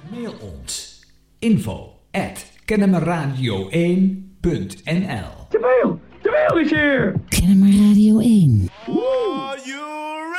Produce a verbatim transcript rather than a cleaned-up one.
Mail ons info at kennemerradio één punt n l. Te veel! Te veel is hier! Kennemer Radio één.